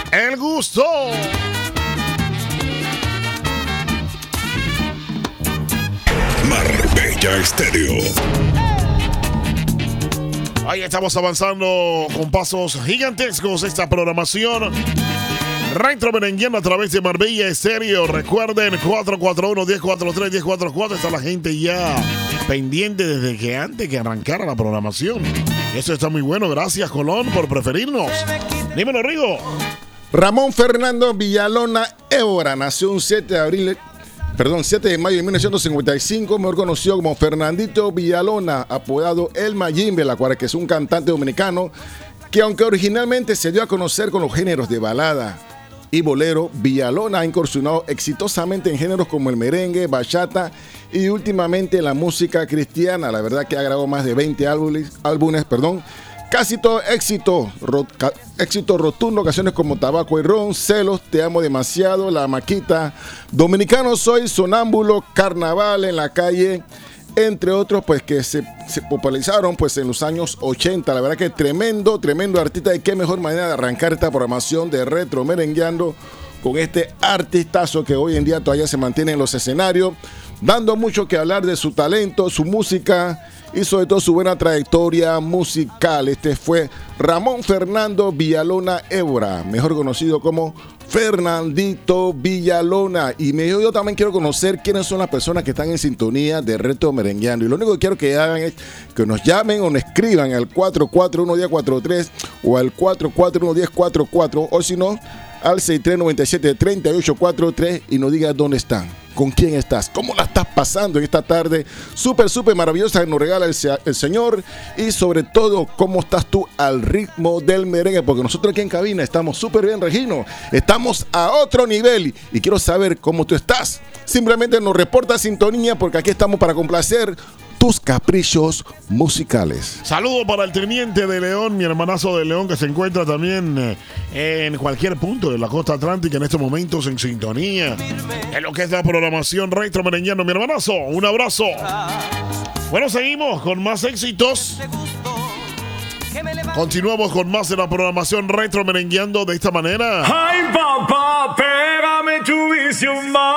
El gusto. Marbella Estéreo. Ahí estamos avanzando con pasos gigantescos esta programación. Retro Merengueando a través de Marbella Estéreo. Recuerden, 441-1043-1044. Está la gente ya pendiente desde que antes que arrancara la programación. Eso está muy bueno. Gracias, Colón, por preferirnos. Dímelo, Rigo. Ramón Fernando Villalona Évora nació un 7 de mayo de 1955, mejor conocido como Fernandito Villalona, apodado El Mayimbe, la cual que es un cantante dominicano que, aunque originalmente se dio a conocer con los géneros de balada y bolero, Villalona ha incursionado exitosamente en géneros como el merengue, bachata y últimamente la música cristiana. La verdad que ha grabado más de 20 álbumes, casi todo éxito rotundo, canciones como Tabaco y Ron, Celos, Te amo demasiado, La Maquita, Dominicano Soy, Sonámbulo, Carnaval en la calle, entre otros, pues que se popularizaron pues en los años 80. La verdad que tremendo artista, y qué mejor manera de arrancar esta programación de Retro Merengueando con este artistazo que hoy en día todavía se mantiene en los escenarios, dando mucho que hablar de su talento, su música y sobre todo su buena trayectoria musical. Este fue Ramón Fernando Villalona Évora, mejor conocido como Fernandito Villalona. Y yo también quiero conocer quiénes son las personas que están en sintonía de Retro Merengueando. Y lo único que quiero que hagan es que nos llamen o nos escriban al 441-1043 o al 441-1044, o si no, al 6397-3843 y nos digas dónde están, con quién estás, cómo la estás pasando en esta tarde súper maravillosa que nos regala el Señor, y sobre todo cómo estás tú al ritmo del merengue, porque nosotros aquí en cabina estamos súper bien, Regino, estamos a otro nivel y quiero saber cómo tú estás. Simplemente nos reporta sintonía, porque aquí estamos para complacer tus caprichos musicales. Saludo para el teniente de León, mi hermanazo de León, que se encuentra también en cualquier punto de la costa atlántica en estos momentos en sintonía en lo que es la programación Retro Merengueando. Mi hermanazo, un abrazo. Bueno, seguimos con más éxitos. Continuamos con más de la programación Retro Merengueando de esta manera. Ay, papá, pégame tu visión más.